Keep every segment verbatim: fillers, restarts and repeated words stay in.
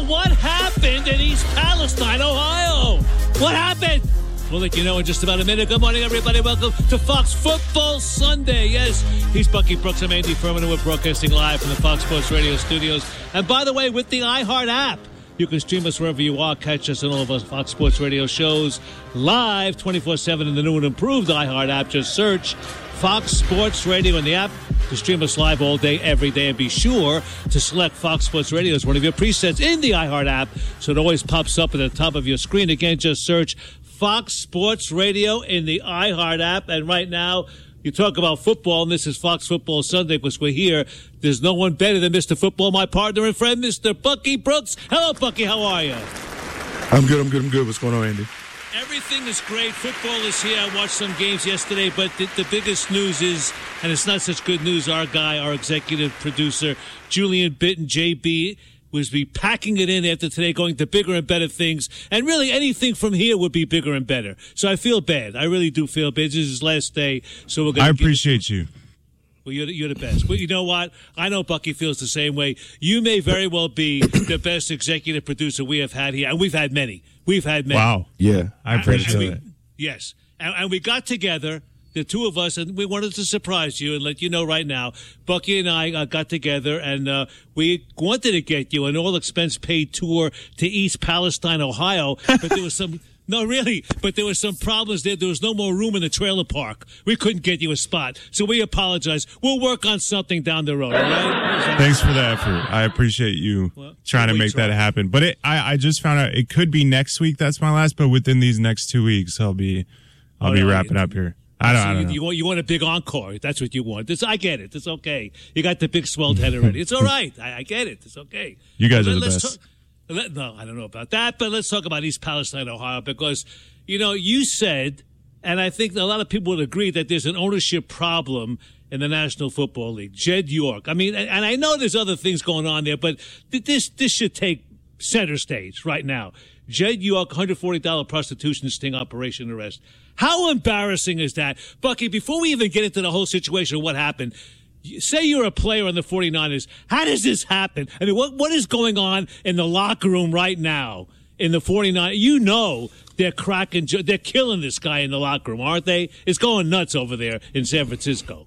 what happened in East Palestine, Ohio? What happened? We'll let you know in just about a minute. Good morning, everybody. Welcome to Fox Football Sunday. Yes, he's Bucky Brooks. I'm Andy Furman, and we're broadcasting live from the Fox Sports Radio studios. And by the way, with the iHeart app, you can stream us wherever you are. Catch us on all of our Fox Sports Radio shows live twenty-four seven in the new and improved iHeart app. Just search Fox Sports Radio in the app to stream us live all day, every day. And be sure to select Fox Sports Radio as one of your presets in the iHeart app so it always pops up at the top of your screen. Again, just search Fox Sports Radio in the iHeart app. And right now, you talk about football, and this is Fox Football Sunday because we're here. There's no one better than Mister Football, my partner and friend, Mister Bucky Brooks. Hello, Bucky. How are you? I'm good. I'm good. I'm good. What's going on, Andy? Everything is great. Football is here. I watched some games yesterday, but the, the biggest news is, and it's not such good news, our guy, our executive producer, Julian Bitton, J B, was be packing it in after today, going to bigger and better things. And really, anything from here would be bigger and better. So I feel bad. I really do feel bad. This is his last day, so we're going. I appreciate you. Well, you're the, you're the best. But you know what? I know Bucky feels the same way. You may very well be the best executive producer we have had here, and we've had many. We've had many. Wow. Yeah, I appreciate we, that. Yes, and, and we got together, the two of us, and we wanted to surprise you and let you know right now. Bucky and I uh, got together, and uh, we wanted to get you an all-expense-paid tour to East Palestine, Ohio, but there was some... No, really, but there were some problems there. There was no more room in the trailer park. We couldn't get you a spot, so we apologize. We'll work on something down the road, all right? Thanks for the effort. I appreciate you well, trying to make try. that happen. But it, I, I just found out it could be next week. That's my last, but within these next two weeks, I'll be, I'll oh, be no, wrapping up here. I don't, so I don't you, know. You want, you want a big encore. That's what you want. This, I get it. It's okay. You got the big swelled head already. It's all right. I, I get it. It's okay. You guys but are the let's best. Talk, let, no, I don't know about that, but let's talk about East Palestine, Ohio, because, you know, you said, and I think a lot of people would agree, that there's an ownership problem in the National Football League. Jed York. I mean, and I know there's other things going on there, but this this should take center stage right now. Jed York, one hundred forty dollars prostitution sting operation arrest. How embarrassing is that? Bucky, before we even get into the whole situation of what happened, say you're a player on the forty-niners. How does this happen? I mean, what what is going on in the locker room right now in the forty-niners? You know they're cracking, they're killing this guy in the locker room, aren't they? It's going nuts over there in San Francisco.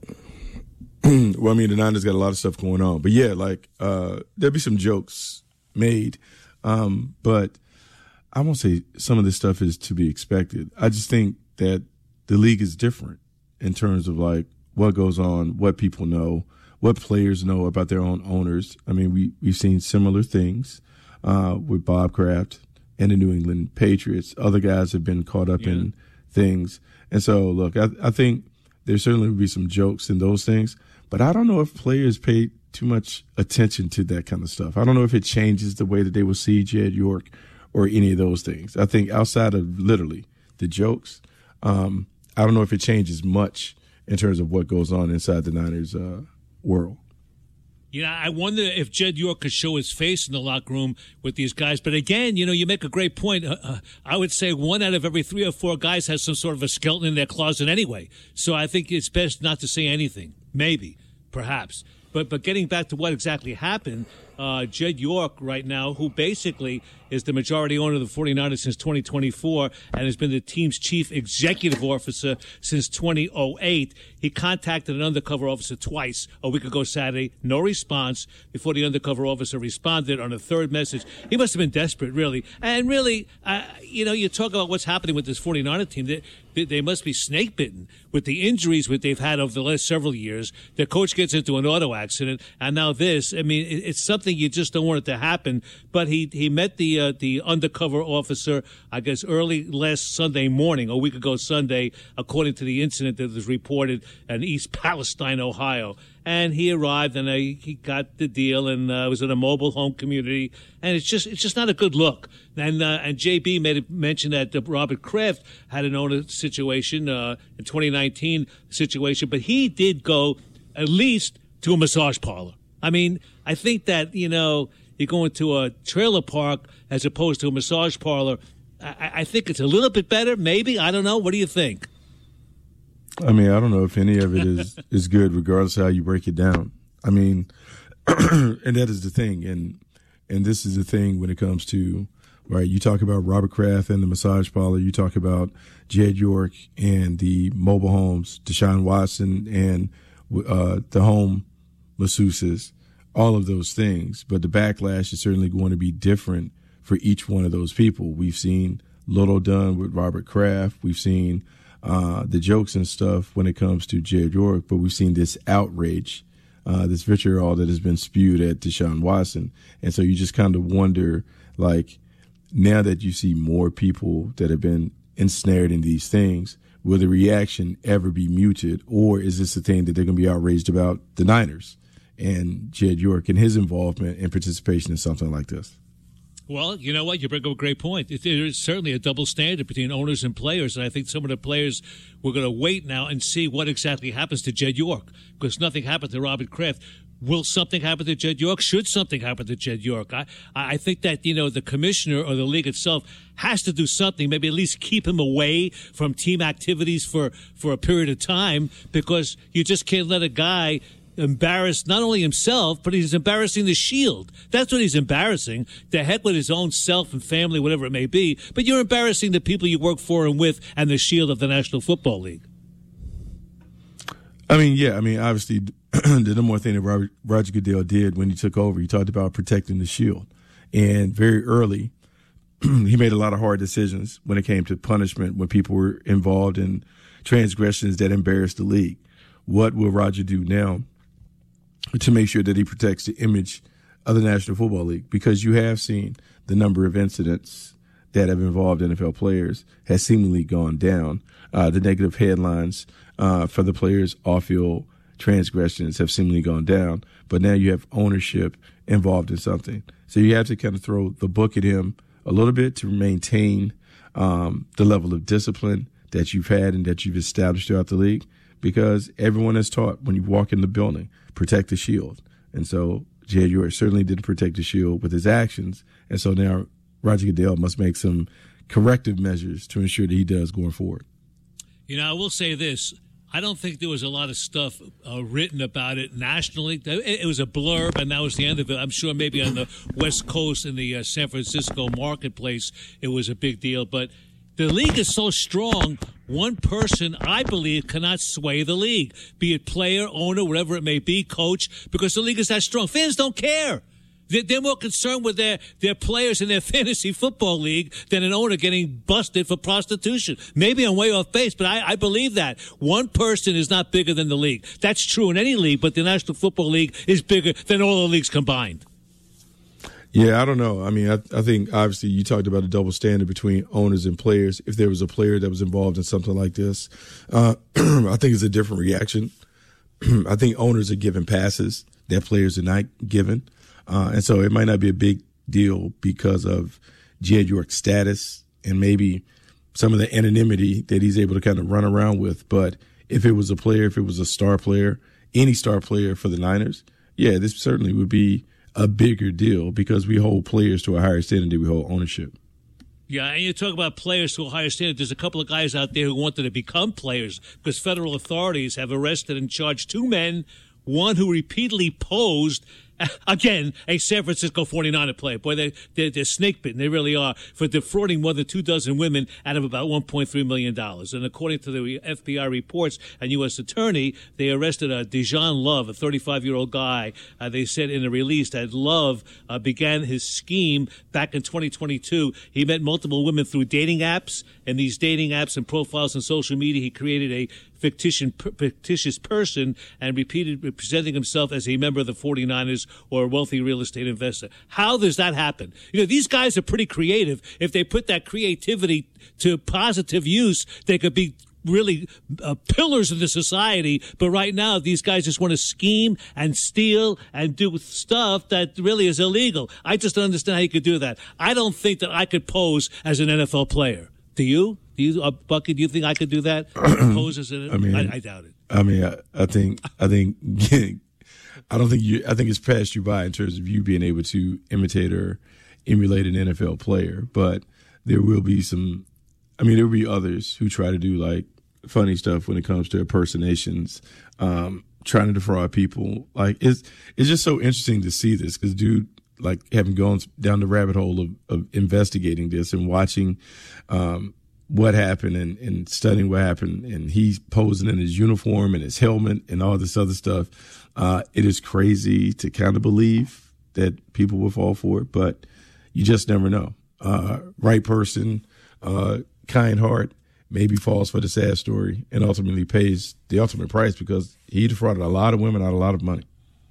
Well, I mean, the Niners got a lot of stuff going on. But, yeah, like, uh, there'll be some jokes made. Um, but I won't say some of this stuff is to be expected. I just think that the league is different in terms of, like, what goes on, what people know, what players know about their own owners. I mean, we, we've seen similar things uh, with Bob Kraft and the New England Patriots. Other guys have been caught up yeah. in things. And so, look, I, I think there certainly will be some jokes in those things, but I don't know if players pay too much attention to that kind of stuff. I don't know if it changes the way that they will see Jed York or any of those things. I think outside of literally the jokes, um, I don't know if it changes much in terms of what goes on inside the Niners uh, world. You know, I wonder if Jed York could show his face in the locker room with these guys. But again, you know, you make a great point. Uh, uh, I would say one out of every three or four guys has some sort of a skeleton in their closet anyway. So I think it's best not to say anything. Maybe, perhaps. But but getting back to what exactly happened, uh, Jed York right now, who basically is the majority owner of the forty-niners since twenty twenty-four and has been the team's chief executive officer since two thousand eight. He contacted an undercover officer twice a week ago Saturday. No response before the undercover officer responded on a third message. He must have been desperate, really. And really, uh, you know, you talk about what's happening with this forty-niner team. They, they, they must be snake bitten with the injuries that they've had over the last several years. Their coach gets into an auto accident, and now this. I mean, it, it's something you just don't want it to happen. But he, he met the uh, the undercover officer, I guess, early last Sunday morning, a week ago Sunday, according to the incident that was reported in East Palestine, Ohio. And he arrived, and uh, he got the deal, and uh, was in a mobile home community, and it's just it's just not a good look. And uh, and J B made a mention that uh, Robert Kraft had an owner situation uh, in twenty nineteen situation, but he did go at least to a massage parlor. I mean, I think that, you know, you're going to a trailer park as opposed to a massage parlor. I, I think it's a little bit better, maybe. I don't know. What do you think? I mean, I don't know if any of it is, is good, regardless of how you break it down. I mean, and that is the thing. And, and this is the thing when it comes to, right, you talk about Robert Kraft and the massage parlor, you talk about Jed York and the mobile homes, Deshaun Watson and uh, the home masseuses, all of those things. But the backlash is certainly going to be different for each one of those people. We've seen little done with Robert Kraft. We've seen uh, the jokes and stuff when it comes to Jed York, but we've seen this outrage, uh, this vitriol that has been spewed at Deshaun Watson. And so you just kind of wonder, like, now that you see more people that have been ensnared in these things, will the reaction ever be muted, or is this a thing that they're going to be outraged about the Niners and Jed York and his involvement and participation in something like this? Well, you know what? You bring up a great point. There is certainly a double standard between owners and players, and I think some of the players we're going to wait now and see what exactly happens to Jed York, because nothing happened to Robert Kraft. Will something happen to Jed York? Should something happen to Jed York? I, I think that, you know, the commissioner or the league itself has to do something, maybe at least keep him away from team activities for, for a period of time, because you just can't let a guy embarrass not only himself, but he's embarrassing the Shield. That's what he's embarrassing. The heck with his own self and family, whatever it may be. But you're embarrassing the people you work for and with and the Shield of the National Football League. I mean, yeah, I mean, obviously, the number one thing that Robert, Roger Goodell did when he took over, he talked about protecting the Shield. And very early, he made a lot of hard decisions when it came to punishment when people were involved in transgressions that embarrassed the league. What will Roger do now to make sure that he protects the image of the National Football League? Because you have seen the number of incidents that have involved N F L players has seemingly gone down. Uh, the negative headlines uh, for the players' off-field transgressions have seemingly gone down. But now you have ownership involved in something. So you have to kind of throw the book at him a little bit to maintain um, the level of discipline that you've had and that you've established throughout the league. Because everyone is taught when you walk in the building, protect the Shield. And so Jed York certainly didn't protect the Shield with his actions. And so now Roger Goodell must make some corrective measures to ensure that he does going forward. You know, I will say this. I don't think there was a lot of stuff uh, written about it nationally. It, it was a blurb, and that was the end of it. I'm sure maybe on the West Coast in the uh, San Francisco marketplace, it was a big deal. But the league is so strong, one person, I believe, cannot sway the league, be it player, owner, whatever it may be, coach, because the league is that strong. Fans don't care. They're more concerned with their, their players in their fantasy football league than an owner getting busted for prostitution. Maybe I'm way off base, but I, I believe that. One person is not bigger than the league. That's true in any league, but the National Football League is bigger than all the leagues combined. Yeah, I don't know. I mean, I, I think obviously you talked about a double standard between owners and players. If there was a player that was involved in something like this, uh, I think it's a different reaction. I think owners are given passes that players are not given. Uh, and so it might not be a big deal because of Jed York's status and maybe some of the anonymity that he's able to kind of run around with. But if it was a player, if it was a star player, any star player for the Niners, yeah, this certainly would be a bigger deal because we hold players to a higher standard than we hold ownership. Yeah, and you talk about players to a higher standard. There's a couple of guys out there who wanted to become players because federal authorities have arrested and charged two men, one who repeatedly posed, again, a San Francisco forty-niner player. Boy, they're, they're, they're snake-bitten. They really are, for defrauding more than two dozen women out of about one point three million dollars. And according to the F B I reports and U S attorney, they arrested uh, Dejan Love, a thirty-five-year-old guy. Uh, they said in a release that Love uh, began his scheme back in twenty twenty-two. He met multiple women through dating apps. And these dating apps and profiles on social media, he created a fictitious, fictitious person and repeated presenting himself as a member of the forty-niners or a wealthy real estate investor. How does that happen? You know, these guys are pretty creative. If they put that creativity to positive use, they could be really uh, pillars of the society. But right now, these guys just want to scheme and steal and do stuff that really is illegal. I just don't understand how you could do that. I don't think that I could pose as an N F L player. Do you? Do you, uh, Bucky? Do you think I could do that? Pose as an? I mean, I, I doubt it. I mean, I, I think, I think, I don't think you. I think it's passed you by in terms of you being able to imitate or emulate an N F L player. But there will be some. I mean, there will be others who try to do like funny stuff when it comes to impersonations, um, trying to defraud people. Like it's it's just so interesting to see this because, dude, like having gone down the rabbit hole of, of investigating this and watching um, what happened and, and studying what happened, and he's posing in his uniform and his helmet and all this other stuff. Uh, it is crazy to kind of believe that people will fall for it, but you just never know. Uh, right person, uh, kind heart, maybe falls for the sad story and ultimately pays the ultimate price because he defrauded a lot of women out of a lot of money.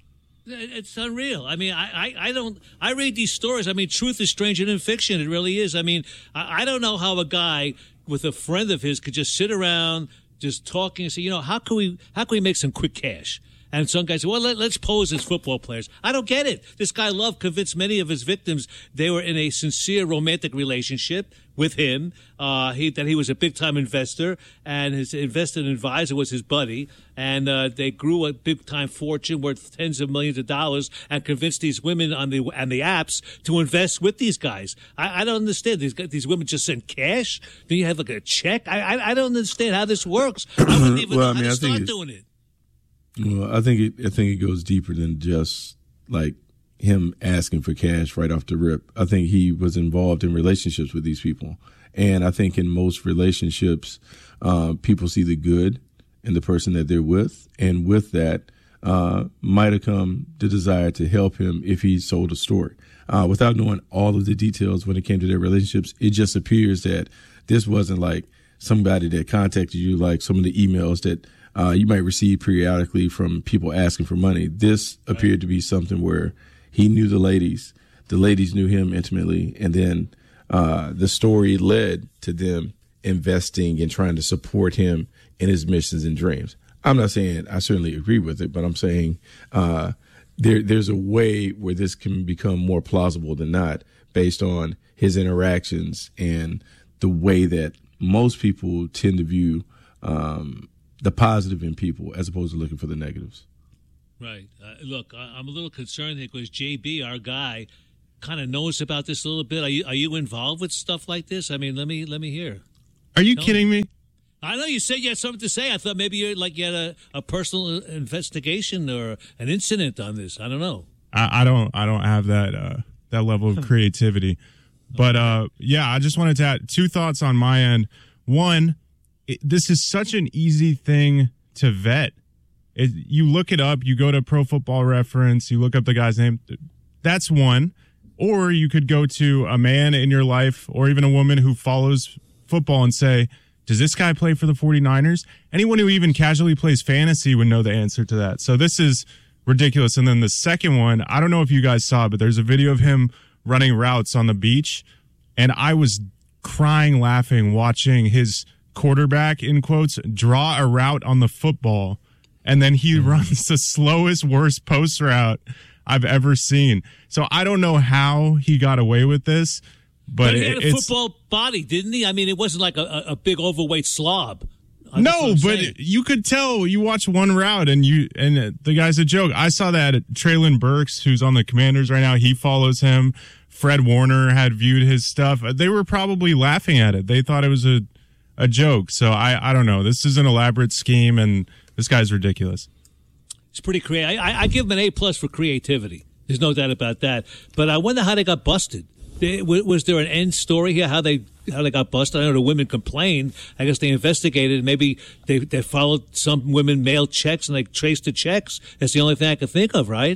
It's unreal. I mean, I, I, I don't, I read these stories. I mean, truth is stranger than fiction. It really is. I mean, I, I don't know how a guy with a friend of his could just sit around just talking and say, you know, how can we, how can we make some quick cash? And some guys say, well, let, let's pose as football players. I don't get it. This guy Love convinced many of his victims they were in a sincere romantic relationship with him, uh, he, that he was a big-time investor, and his invested advisor was his buddy, and uh, they grew a big-time fortune worth tens of millions of dollars and convinced these women on the on the apps to invest with these guys. I, I don't understand. These these women just send cash? Do you have like a check? I I, I don't understand how this works. I wouldn't even well, know I mean, how to I start it, doing it. Well, I think it, I think it goes deeper than just like him asking for cash right off the rip. I think he was involved in relationships with these people. And I think in most relationships, uh, people see the good in the person that they're with. And with that, uh, might have come the desire to help him if he sold a story. Uh, without knowing all of the details when it came to their relationships, it just appears that this wasn't like somebody that contacted you, like some of the emails that uh, you might receive periodically from people asking for money. This right. appeared to be something where he knew the ladies, the ladies knew him intimately, and then uh, the story led to them investing and trying to support him in his missions and dreams. I'm not saying I certainly agree with it, but I'm saying uh, there there's a way where this can become more plausible than not based on his interactions and the way that most people tend to view um, the positive in people as opposed to looking for the negatives. Right. Uh, look, I, I'm a little concerned here because J B, our guy, kind of knows about this a little bit. Are you are you involved with stuff like this? I mean, let me let me hear. Are you Tell kidding me. me? I know you said you had something to say. I thought maybe you like you had a, a personal investigation or an incident on this. I don't know. I, I don't. I don't have that uh, that level of creativity. But uh, yeah, I just wanted to add two thoughts on my end. One, it, this is such an easy thing to vet. It, you look it up. You go to Pro Football Reference. You look up the guy's name. That's one. Or you could go to a man in your life or even a woman who follows football and say, does this guy play for the 49ers? Anyone who even casually plays fantasy would know the answer to that. So this is ridiculous. And then the second one, I don't know if you guys saw, but there's a video of him running routes on the beach. And I was crying, laughing, watching his quarterback, in quotes, draw a route on the football. And then he runs the slowest, worst post route I've ever seen. So I don't know how he got away with this. But, but he had it, a it's, football body, didn't he? I mean, it wasn't like a, a big overweight slob. No, but saying. You could tell. You watch one route, and you and the guy's a joke. I saw that Traylon Burks, who's on the Commanders right now, he follows him. Fred Warner had viewed his stuff. They were probably laughing at it. They thought it was a a joke. So I I don't know. This is an elaborate scheme, and this guy's ridiculous. It's pretty creative. I, I give him an A plus for creativity. There's no doubt about that. But I wonder how they got busted. Was there an end story here? How they how they got busted? I know the women complained. I guess they investigated. Maybe they they followed some women mailed checks and they traced the checks. That's the only thing I could think of, right?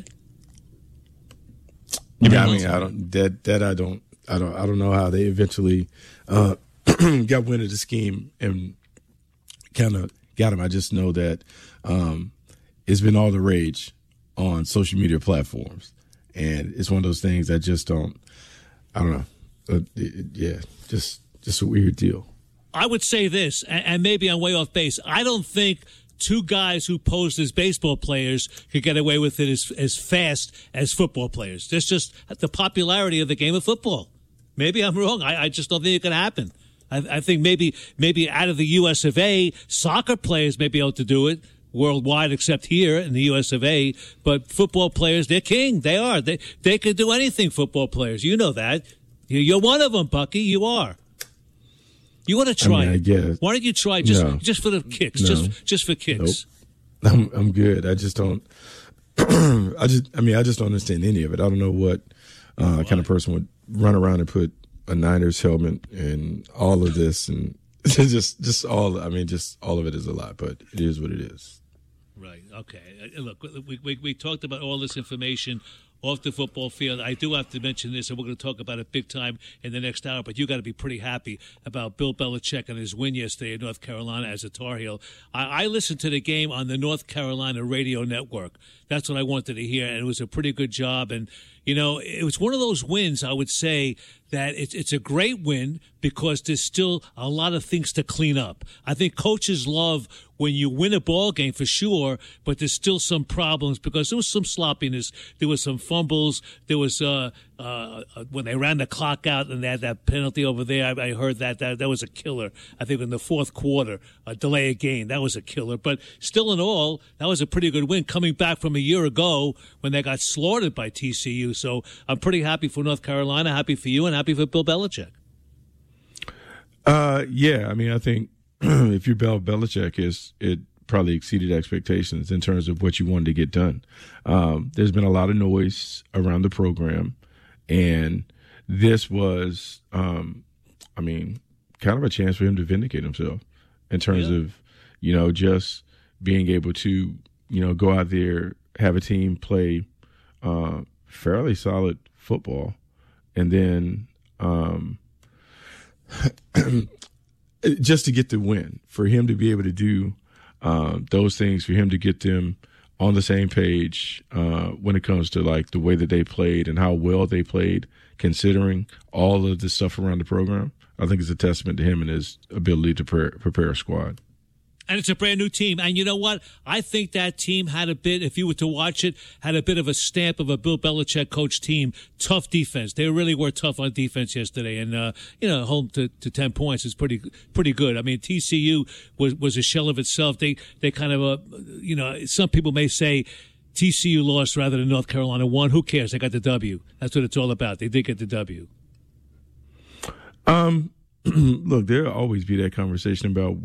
Yeah, I mean, I don't that that I don't I don't I don't know how they eventually uh, got wind of the scheme and kind of got him. I just know that um, it's been all the rage on social media platforms, and it's one of those things that just don't. I don't know. Uh, it, yeah, just just a weird deal. I would say this, and, and maybe I'm way off base. I don't think two guys who posed as baseball players could get away with it as, as fast as football players. That's just the popularity of the game of football. Maybe I'm wrong. I, I just don't think it could happen. I, I think maybe maybe out of the U S of A, soccer players may be able to do it worldwide, except here in the U S of A. But football players, they're king. They are. They they could do anything, football players. You know that. You're one of them, Bucky. You are. You want to try I mean, I it. guess. Why don't you try just no. just for the kicks? No. Just just for kicks. Nope. I'm I'm good. I just don't I just I mean I just don't understand any of it. I don't know what uh, kind of person would run around and put a Niners helmet and all of this, and just just all. I mean, just all of it is a lot, but it is what it is. Right. Okay. Uh, Look, we, we we talked about all this information off the football field. I do have to mention this, and we're going to talk about it big time in the next hour, but you got to be pretty happy about Bill Belichick and his win yesterday in North Carolina as a Tar Heel. I, I listened to the game on the North Carolina radio network. That's what I wanted to hear, and it was a pretty good job. And, you know, it was one of those wins, I would say, that it's, it's a great win because there's still a lot of things to clean up. I think coaches love when you win a ball game for sure, but there's still some problems because there was some sloppiness. There was some fumbles. There was uh, uh, when they ran the clock out and they had that penalty over there. I, I heard that, that that was a killer. I think in the fourth quarter, a delay of game, that was a killer. But still in all, that was a pretty good win coming back from a year ago when they got slaughtered by T C U. So I'm pretty happy for North Carolina, happy for you, and happy for Bill Belichick. Uh, yeah, I mean, I think if you're Bill Belichick, is it probably exceeded expectations in terms of what you wanted to get done. Um, there's been a lot of noise around the program, and this was, um, I mean, kind of a chance for him to vindicate himself in terms yeah. of, you know, just being able to, you know, go out there, have a team play uh, fairly solid football, and then um, just to get the win, for him to be able to do uh, those things, for him to get them on the same page uh, when it comes to like the way that they played and how well they played, considering all of the stuff around the program. I think it's a testament to him and his ability to pre- prepare a squad. And it's a brand new team. And you know what? I think that team had a bit, if you were to watch it, had a bit of a stamp of a Bill Belichick coach team. Tough defense. They really were tough on defense yesterday. And, uh, you know, home to, to ten points is pretty pretty good. I mean, T C U was, was a shell of itself. They, they kind of, uh, you know, some people may say T C U lost rather than North Carolina won. Who cares? They got the W. That's what it's all about. They did get the W. Um, look, there'll always be that conversation about